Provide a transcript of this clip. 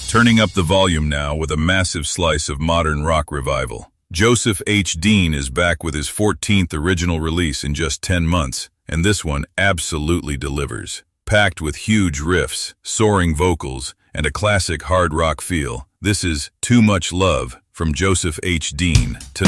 Turning up the volume now with a massive slice of modern rock revival. Joseph H. Dean is back with his 14th original release in just 10 months, and this one absolutely delivers. Packed with huge riffs, soaring vocals, and a classic hard rock feel, this is Too Much Love from Joseph H. Dean.